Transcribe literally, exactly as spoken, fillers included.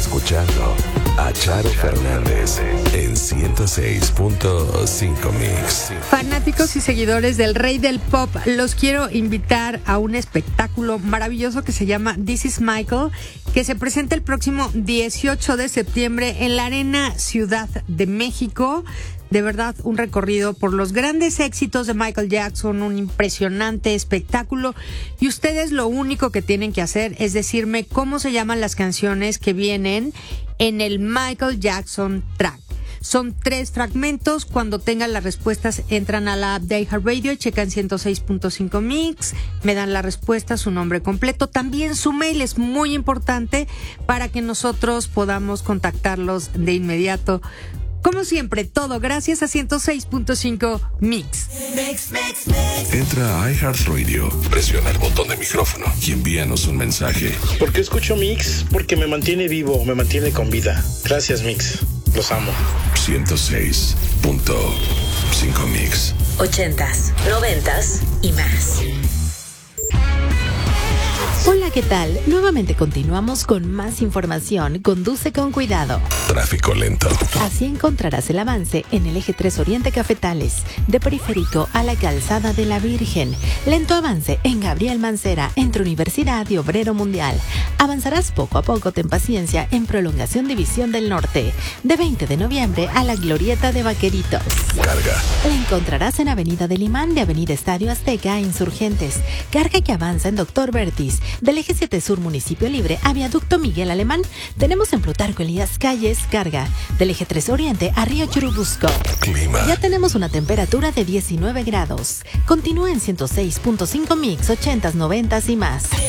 escuchando a Charo Fernández en ciento seis punto cinco Mix. Fanáticos y seguidores del rey del pop, los quiero invitar a un espectáculo maravilloso que se llama This is Michael, que se presenta el próximo dieciocho de septiembre en la Arena Ciudad de México. De verdad, un recorrido por los grandes éxitos de Michael Jackson, un impresionante espectáculo. Y ustedes lo único que tienen que hacer es decirme cómo se llaman las canciones que vienen en el Michael Jackson track. Son tres fragmentos. Cuando tengan las respuestas, entran a la app de iHeartRadio y checan ciento seis punto cinco Mix. Me dan la respuesta, su nombre completo. También su mail es muy importante para que nosotros podamos contactarlos de inmediato. Como siempre, todo gracias a ciento seis punto cinco Mix. Entra a iHeartRadio, presiona el botón de micrófono y envíanos un mensaje. ¿Por qué escucho Mix? Porque me mantiene vivo, me mantiene con vida. Gracias, Mix. Los amo. ciento seis punto cinco Mix. Ochentas, noventas y más. Hola, ¿qué tal? Nuevamente continuamos con más información. Conduce con cuidado. Tráfico lento. Así encontrarás el avance en el eje tres Oriente Cafetales, de Periférico a la Calzada de la Virgen. Lento avance en Gabriel Mancera, entre Universidad y Obrero Mundial. Avanzarás poco a poco, ten paciencia, en Prolongación División del Norte, de veinte de noviembre a la Glorieta de Vaqueritos. Carga. La encontrarás en Avenida del Imán, de Avenida Estadio Azteca a Insurgentes. Carga que avanza en Doctor Vertis, del eje siete Sur Municipio Libre a Viaducto Miguel Alemán. Tenemos en Plutarco Elías Calles carga del eje tres Oriente a Río Churubusco. Clima. Ya tenemos una temperatura de diecinueve grados. Continúa en ciento seis punto cinco Mix, ochentas, noventas y más.